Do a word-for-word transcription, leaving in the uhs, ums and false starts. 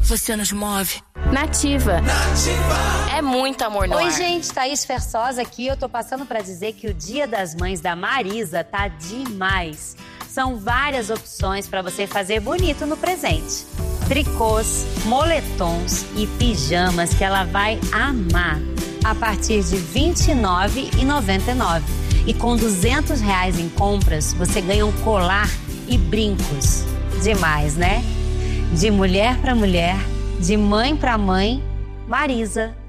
Você nos move. Nativa. Nativa. É muito amor no Oi, ar. gente, Thaís Fersosa aqui. Eu tô passando pra dizer que o Dia das Mães da Marisa tá demais. São várias opções pra você fazer bonito no presente. Tricôs, moletons e pijamas que ela vai amar. A partir de vinte e nove reais e noventa e nove centavos. E com duzentos reais em compras, você ganha um colar e brincos. Demais, né? De mulher pra mulher, de mãe pra mãe, Marisa.